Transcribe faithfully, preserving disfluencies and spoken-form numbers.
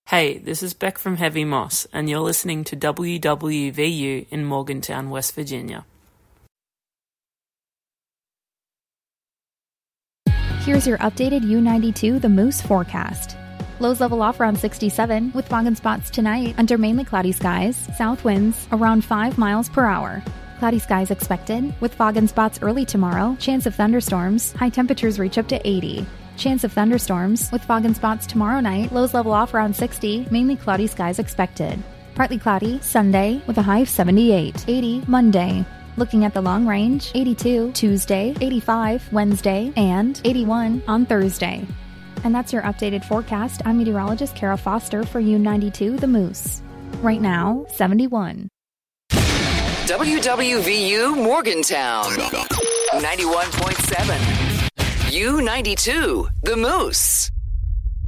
Hey, this is Beck from Heavy Moss, and you're listening to W W V U in Morgantown, West Virginia. Here's your updated U ninety-two The Moose forecast. Lows level off around sixty-seven, with fog and spots tonight under mainly cloudy skies, south winds around five miles per hour. Cloudy skies expected, with fog and spots early tomorrow, chance of thunderstorms, high temperatures reach up to eighty. Chance of thunderstorms, with fog and spots tomorrow night, lows level off around sixty, mainly cloudy skies expected. Partly cloudy Sunday, with a high of seventy-eight, eighty Monday. Looking at the long range, eighty-two Tuesday, eighty-five Wednesday, and eighty-one on Thursday. And that's your updated forecast. I'm meteorologist Kara Foster for U ninety-two The Moose. Right now, seventy-one. W W V U Morgantown, ninety-one point seven. U ninety-two, The Moose.